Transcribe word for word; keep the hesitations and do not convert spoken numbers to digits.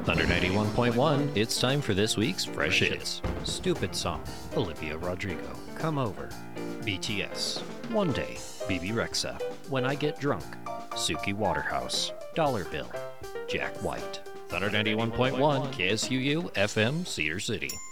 Thunder ninety-one point one, it's time for this week's Fresh Hits. Stupid Song, Olivia Rodrigo, Come Over. B T S, One Day, B B Rexha, When I Get Drunk. Suki Waterhouse, Dollar Bill, Jack White. Thunder ninety-one point one, K S U U, F M, Cedar City.